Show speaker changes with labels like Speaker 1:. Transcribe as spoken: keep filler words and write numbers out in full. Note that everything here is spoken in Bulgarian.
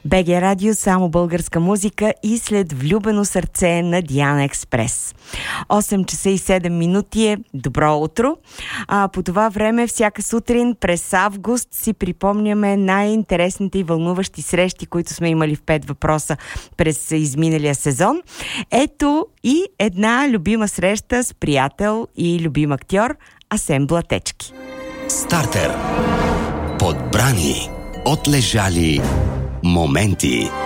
Speaker 1: БГ Радио, само българска музика и след влюбено сърце на Диана Експрес. осем часа и седем минути е добро утро. А, по това време всяка сутрин през август си припомняме най-интересните и вълнуващи срещи, които сме имали в пет въпроса през изминалия сезон. Ето и една любима среща с приятел и любим актьор Асен Блатечки.
Speaker 2: Стартер. Подбрани, отлежали моменти.